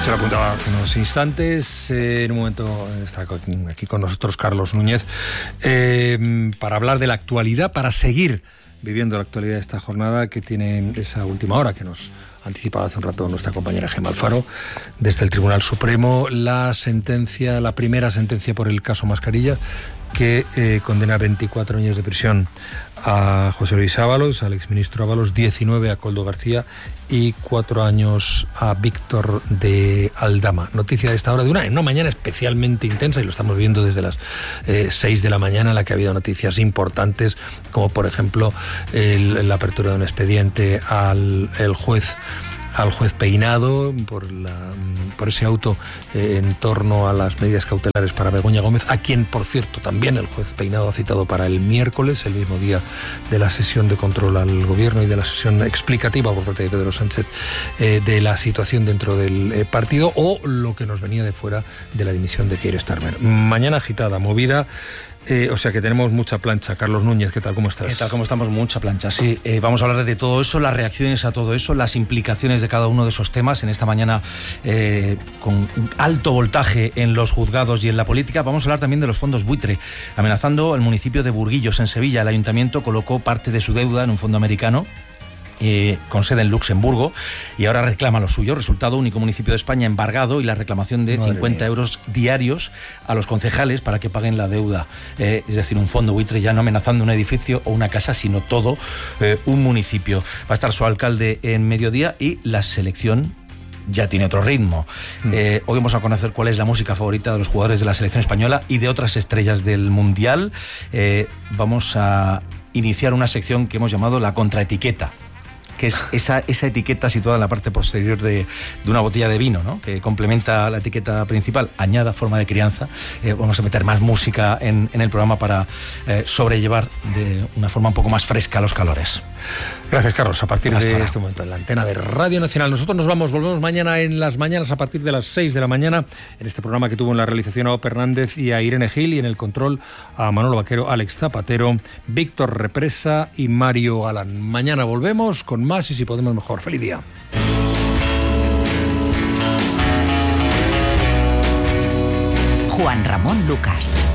Se lo apuntaba hace unos instantes. En un momento está aquí con nosotros Carlos Núñez para hablar de la actualidad, para seguir viviendo la actualidad de esta jornada que tiene esa última hora que nos ha anticipado hace un rato nuestra compañera Gemma Alfaro desde el Tribunal Supremo, la primera sentencia por el caso Mascarilla, que condena a 24 años de prisión a José Luis Ábalos, al exministro Ábalos, 19 a Koldo García y 4 años a Víctor de Aldama. Noticia de esta hora, de una mañana especialmente intensa, y lo estamos viendo desde las 6 de la mañana, en la que ha habido noticias importantes, como por ejemplo la apertura de un expediente al juez Peinado por ese auto en torno a las medidas cautelares para Begoña Gómez, a quien, por cierto, también el juez Peinado ha citado para el miércoles, el mismo día de la sesión de control al gobierno y de la sesión explicativa por parte de Pedro Sánchez de la situación dentro del partido, o lo que nos venía de fuera de la dimisión de Keir Starmer. Mañana agitada, movida. O sea que tenemos mucha plancha. Carlos Núñez, ¿qué tal? ¿Cómo estás? ¿Qué tal? ¿Cómo estamos? Mucha plancha, sí. Vamos a hablar de todo eso, las reacciones a todo eso, las implicaciones de cada uno de esos temas en esta mañana con alto voltaje en los juzgados y en la política. Vamos a hablar también de los fondos buitre, amenazando el municipio de Burguillos, en Sevilla. El ayuntamiento colocó parte de su deuda en un fondo americano con sede en Luxemburgo, y ahora reclama lo suyo. Resultado: único municipio de España embargado, y la reclamación de 50 euros diarios a los concejales para que paguen la deuda. Es decir, un fondo buitre ya no amenazando un edificio o una casa, sino todo un municipio. Va a estar su alcalde en mediodía, y la selección ya tiene otro ritmo. Hoy vamos a conocer cuál es la música favorita de los jugadores de la selección española y de otras estrellas del Mundial. Vamos a iniciar una sección que hemos llamado la contraetiqueta, que es esa etiqueta situada en la parte posterior de una botella de vino, ¿no?, que complementa la etiqueta principal, añada forma de crianza. Vamos a meter más música en el programa para sobrellevar de una forma un poco más fresca los calores. Gracias, Carlos. A partir de este momento en la antena de Radio Nacional. Nosotros volvemos mañana en las mañanas a partir de las 6 de la mañana en este programa que tuvo en la realización a Ope Hernández y a Irene Gil, y en el control a Manolo Vaquero, Alex Zapatero, Víctor Represa y Mario Galán. Mañana volvemos con más y si podemos mejor. ¡Feliz día! Juan Ramón Lucas.